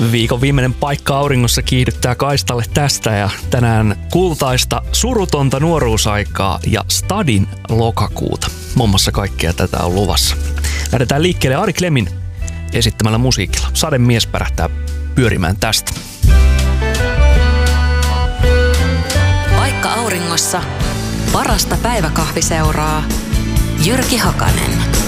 Viikon viimeinen paikka auringossa kiihdyttää kaistalle tästä ja tänään kultaista surutonta nuoruusaikaa ja Stadin lokakuuta. Muun muassa kaikkea tätä on luvassa. Lähdetään liikkeelle Ari Klemin esittämällä musiikilla. Sademies pärähtää pyörimään tästä. Paikka auringossa. Parasta päiväkahviseuraa. Jyrki Hakanen.